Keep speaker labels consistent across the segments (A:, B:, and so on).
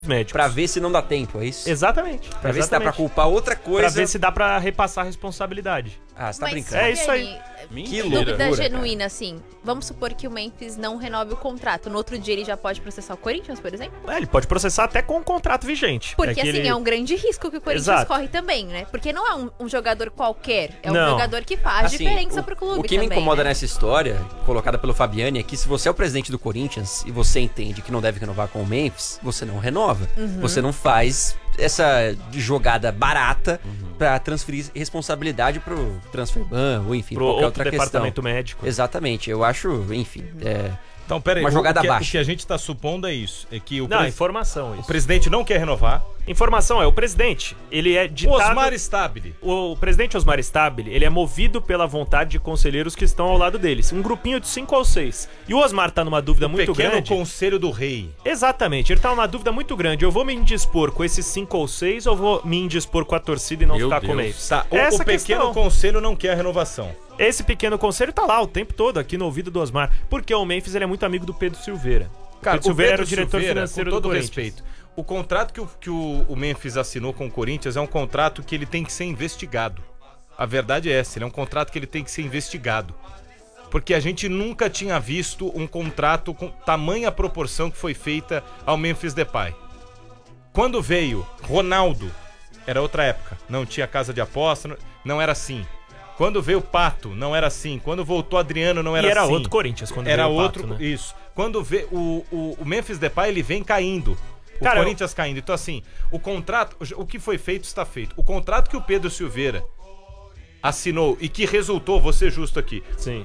A: médicos.
B: Pra ver se não dá tempo, é isso?
A: Exatamente.
B: Pra ver se dá pra culpar outra coisa.
A: Pra ver se dá pra repassar a responsabilidade.
B: Ah, você tá
C: Mas,
B: brincando.
A: É isso aí.
B: Que
C: Dúvida
B: loucura,
C: genuína, assim. Vamos supor que o Memphis não renove o contrato. No outro dia ele já pode processar o Corinthians, por exemplo?
A: Ele pode processar até com o contrato vigente.
C: Porque,
A: que
C: assim,
A: ele...
C: é um grande risco que o Corinthians
A: Exato.
C: corre também, né? Porque não é um jogador qualquer. É um
A: Não.
C: jogador que faz
B: Assim,
C: diferença pro clube
B: O que
C: também,
B: me incomoda
C: né?
B: nessa história, colocada pelo Fabiani, é que se você é o presidente do Corinthians e você entende que não deve renovar com o Memphis, você não renova. Você não faz essa jogada barata pra transferir responsabilidade pro Transferban ou enfim,
A: Pro
B: qualquer
A: outro
B: outra
A: departamento
B: questão.
A: médico.
B: Exatamente, eu acho, enfim,
D: Então, peraí,
B: Uma jogada
D: o
B: baixa.
D: que a gente tá supondo é isso. É que
A: Não, informação isso.
D: o presidente não quer renovar.
A: Informação é, o presidente, ele é ditado...
D: Osmar Stabile.
A: O presidente Osmar Stabile, ele é movido pela vontade de conselheiros que estão ao lado deles. Um grupinho de 5 ou 6. E o Osmar tá numa dúvida muito
D: Pequeno
A: grande.
D: Conselho do Rei.
A: Exatamente, ele tá numa dúvida muito grande. Eu vou me indispor com esses 5 ou 6 ou vou me indispor com a torcida e não
E: Meu
A: ficar com o
E: Deus.
A: Memphis?
D: Tá,
A: Essa
D: o pequeno
A: questão.
D: conselho não quer a renovação.
A: Esse pequeno conselho tá lá o tempo todo, aqui no ouvido do Osmar. Porque o Memphis ele é muito amigo do Pedro Silveira.
D: Cara,
A: Pedro Silveira era o
D: Pedro
A: diretor
D: Silveira,
A: financeiro
D: com todo
A: do Corinthians.
D: respeito, o contrato que o Memphis assinou com o Corinthians é um contrato que ele tem que ser investigado. A verdade é essa, ele é um contrato que ele tem que ser investigado. Porque a gente nunca tinha visto um contrato com tamanha proporção que foi feita ao Memphis Depay. Quando veio Ronaldo, era outra época, não tinha casa de aposta, não era assim. Quando veio o Pato, não era assim. Quando voltou Adriano, não era assim.
A: E era outro Corinthians quando
D: Era
A: veio o
D: outro,
A: Pato, né?
D: isso. Quando vê o Memphis Depay, ele vem caindo. O
A: Cara,
D: Corinthians caindo. Então, assim, o contrato, o que foi feito está feito. O contrato que o Pedro Silveira assinou e que resultou, vou ser justo aqui,
A: Sim.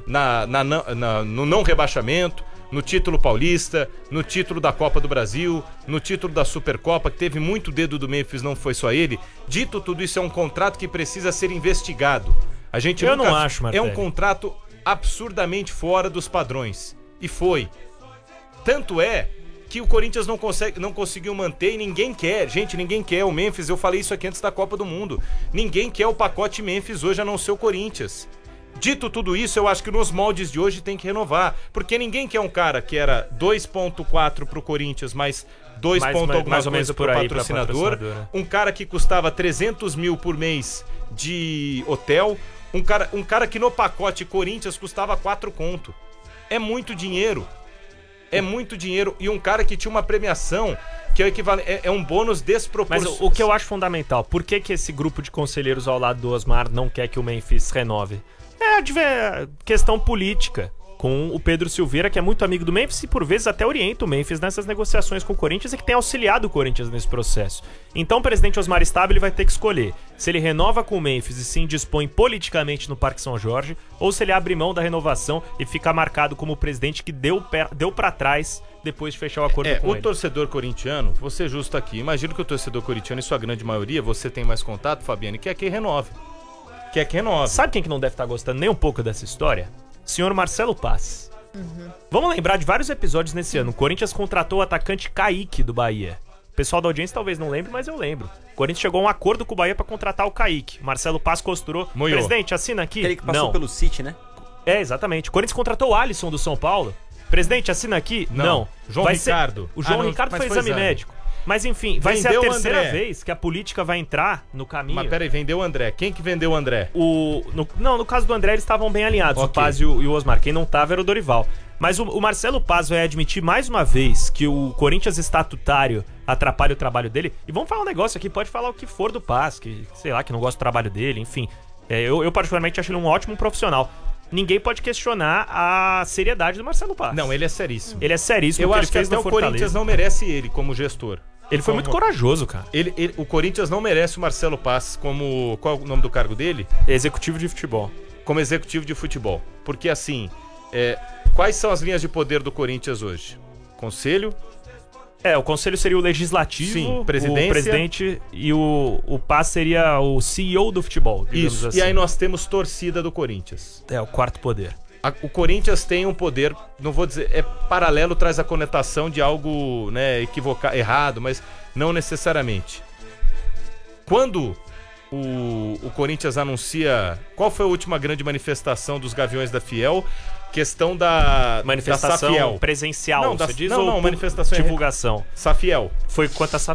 D: no não rebaixamento, no título paulista, no título da Copa do Brasil, no título da Supercopa, que teve muito dedo do Memphis, não foi só ele. Dito tudo isso, é um contrato que precisa ser investigado. A gente
A: Eu
D: nunca...
A: não acho,
D: É um
A: Martelli.
D: contrato absurdamente fora dos padrões. E foi. Tanto é que o Corinthians não conseguiu manter e ninguém quer. Gente, ninguém quer o Memphis. Eu falei isso aqui antes da Copa do Mundo. Ninguém quer o pacote Memphis hoje a não ser o Corinthians. Dito tudo isso, eu acho que nos moldes de hoje tem que renovar. Porque ninguém quer um cara que era 2,4 pro Corinthians, mais 2 ponto alguma
A: mais ou menos
D: coisa
A: por
D: pro
A: aí pra
D: patrocinador.
A: patrocinador,
D: Um cara que custava 300 mil por mês de hotel. Um cara que no pacote Corinthians custava 4 conto. É muito dinheiro. É muito dinheiro. E um cara que tinha uma premiação que é o equivalente. É um bônus desproporcional.
A: Mas o que eu acho fundamental, por que esse grupo de conselheiros ao lado do Osmar não quer que o Memphis renove? É a questão política com o Pedro Silveira, que é muito amigo do Memphis e por vezes até orienta o Memphis nessas negociações com o Corinthians e que tem auxiliado o Corinthians nesse processo. Então o presidente Osmar Stabile vai ter que escolher se ele renova com o Memphis e se indispõe politicamente no Parque São Jorge ou se ele abre mão da renovação e fica marcado como o presidente que deu pra trás depois de fechar o acordo com
D: o
A: ele.
D: torcedor corintiano, vou ser justo aqui, imagino que o torcedor corintiano, em sua grande maioria, você tem mais contato, Fabiane, quer que renove. Quer que renove.
A: Sabe quem que não deve estar gostando nem um pouco dessa história? Senhor Marcelo Paz. Vamos lembrar de vários episódios nesse ano. O Corinthians contratou o atacante Kaique do Bahia. O pessoal da audiência talvez não lembre, mas eu lembro. O Corinthians chegou a um acordo com o Bahia pra contratar o Kaique. Marcelo Paz costurou.
D: Moiou.
A: Presidente, assina aqui.
B: aquele que passou
A: não.
B: pelo City, né?
A: É, exatamente. O Corinthians contratou o Alisson do São Paulo. Presidente, assina aqui.
D: Não. João
A: Vai
D: Ricardo.
A: O João
D: Ah, não,
A: Ricardo
D: mas
A: foi
D: foi
A: exame
D: exame.
A: médico. Mas enfim, vai ser a
D: Vendeu o
A: terceira
D: André.
A: vez que a política vai entrar no caminho.
D: Mas peraí, vendeu o André. Quem que vendeu o André?
A: No caso do André, eles estavam bem alinhados,
D: Ok.
A: o Paz e o Osmar. Quem não tava era o Dorival. Mas o Marcelo Paz vai admitir mais uma vez que o Corinthians estatutário atrapalha o trabalho dele. E vamos falar um negócio aqui, pode falar o que for do Paz, que sei lá, que não gosta do trabalho dele, enfim. Eu particularmente acho ele um ótimo profissional. Ninguém pode questionar a seriedade do Marcelo Paz.
D: Não, ele é seríssimo.
A: Ele é seríssimo.
D: Eu
A: o que
D: acho
A: ele
D: que
A: fez
D: até
A: no
D: o
A: Fortaleza.
D: Corinthians não merece ele como gestor.
A: Ele foi muito corajoso, cara.
D: O Corinthians não merece o Marcelo Paz como... Qual é o nome do cargo dele?
A: Executivo de futebol.
D: Como executivo de futebol. Porque assim, quais são as linhas de poder do Corinthians hoje? Conselho,
A: O conselho seria o legislativo,
D: Sim, presidência.
A: o presidente e o Paz seria o CEO do futebol, digamos
D: isso.
A: assim.
D: E aí nós temos torcida do Corinthians.
A: É, o quarto poder.
D: O Corinthians tem um poder, não vou dizer, paralelo, traz a conotação de algo, né, errado, mas não necessariamente. Quando o Corinthians anuncia... Qual foi a última grande manifestação dos Gaviões da Fiel? Questão da
A: Manifestação
D: Safiel.
A: presencial,
D: Não,
A: você diz?
D: não,
A: ou
D: manifestação
A: divulgação?
D: Safiel.
A: Foi quanto a